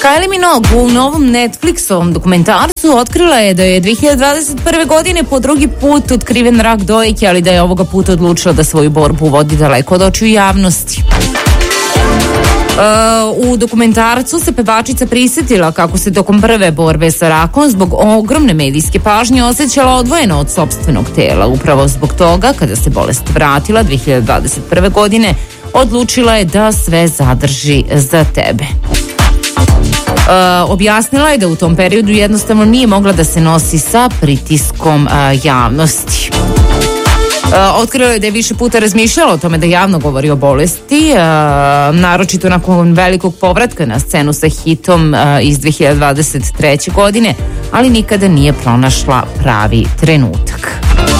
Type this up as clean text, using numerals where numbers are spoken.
Kylie Minogue u novom Netflixovom dokumentarcu otkrila je da je 2021. godine po drugi put otkriven rak dojke, ali da je ovoga puta odlučila da svoju borbu vodi daleko od očiju javnosti. U dokumentarcu se pevačica prisjetila kako se tokom prve borbe sa rakom zbog ogromne medijske pažnje osjećala odvojeno od sopstvenog tela. Upravo zbog toga, kada se bolest vratila 2021. godine, odlučila je da sve zadrži za tebe. Objasnila je da u tom periodu jednostavno nije mogla da se nosi sa pritiskom javnosti. Otkrila je da je više puta razmišljala o tome da javno govori o bolesti, naročito nakon velikog povratka na scenu sa hitom iz 2023. godine, ali nikada nije pronašla pravi trenutak.